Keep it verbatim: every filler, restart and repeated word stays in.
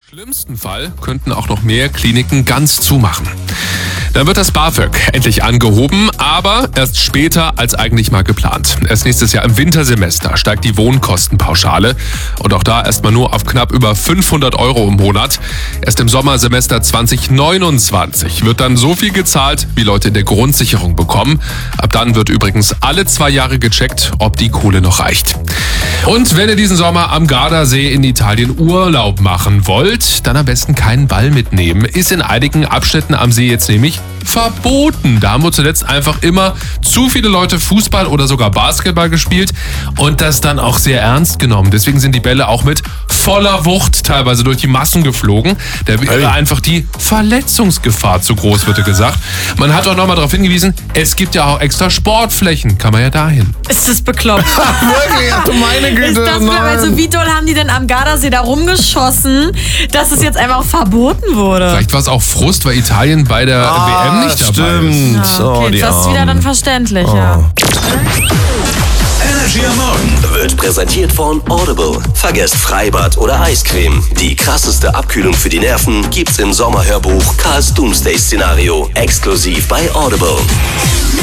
schlimmsten Fall könnten auch noch mehr Kliniken ganz zumachen. Dann wird das BAföG endlich angehoben, aber erst später als eigentlich mal geplant. Erst nächstes Jahr im Wintersemester steigt die Wohnkostenpauschale und auch da erstmal nur auf knapp über fünfhundert Euro im Monat. Erst im Sommersemester zwanzig neunundzwanzig wird dann so viel gezahlt, wie Leute in der Grundsicherung bekommen. Ab dann wird übrigens alle zwei Jahre gecheckt, ob die Kohle noch reicht. Und wenn ihr diesen Sommer am Gardasee in Italien Urlaub machen wollt, dann am besten keinen Ball mitnehmen. Ist in einigen Abschnitten am See jetzt nämlich verboten. Da haben wir zuletzt einfach immer zu viele Leute Fußball oder sogar Basketball gespielt und das dann auch sehr ernst genommen. Deswegen sind die Bälle auch mit voller Wucht teilweise durch die Massen geflogen. Da wäre hey. einfach die Verletzungsgefahr zu groß, wird gesagt. Man hat auch nochmal darauf hingewiesen, es gibt ja auch extra Sportflächen. Kann man ja dahin. Ist das bekloppt? Wirklich? Ach du meine Güte. Ist das bekloppt? Also wie doll haben die denn am Gardasee da rumgeschossen, dass es jetzt einfach verboten wurde? Vielleicht war es auch Frust, weil Italien bei der ah, W M nicht dabei stimmt. ist. Ja, okay, oh, die das ist wieder dann verständlich, oh. ja. Energy am Morgen wird präsentiert von Audible. Vergesst Freibad oder Eiscreme. Die krasseste Abkühlung für die Nerven gibt's im Sommerhörbuch Karls Doomsday-Szenario. Exklusiv bei Audible.